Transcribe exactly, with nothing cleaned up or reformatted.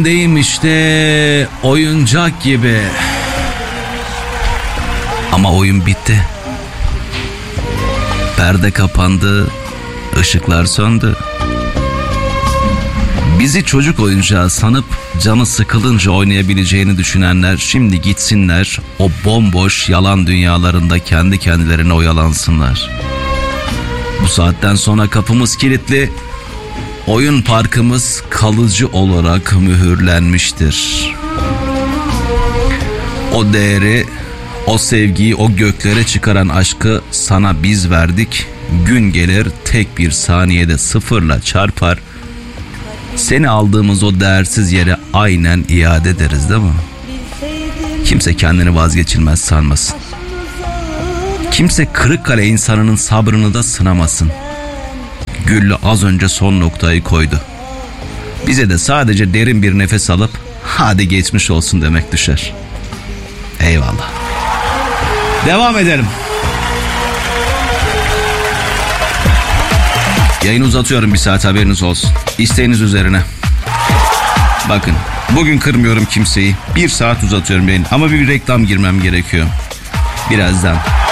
deyim işte oyuncak gibi. Ama oyun bitti. Perde kapandı, ışıklar söndü. Bizi çocuk oyuncağı sanıp canı sıkılınca oynayabileceğini düşünenler şimdi gitsinler, o bomboş yalan dünyalarında kendi kendilerine oyalansınlar. Bu saatten sonra kapımız kilitli, oyun parkımız kalıcı olarak mühürlenmiştir. O değeri, o sevgiyi, o göklere çıkaran aşkı sana biz verdik. Gün gelir tek bir saniyede sıfırla çarpar. Seni aldığımız o değersiz yere aynen iade ederiz, değil mi? Kimse kendini vazgeçilmez sanmasın. Kimse Kırıkkale insanının sabrını da sınamasın. Güllü az önce son noktayı koydu. Bize de sadece derin bir nefes alıp hadi geçmiş olsun demek düşer. Eyvallah. Devam edelim. Yayını uzatıyorum bir saat, haberiniz olsun. İsteğiniz üzerine. Bakın, bugün kırmıyorum kimseyi. Bir saat uzatıyorum yayını ama bir reklam girmem gerekiyor. Birazdan.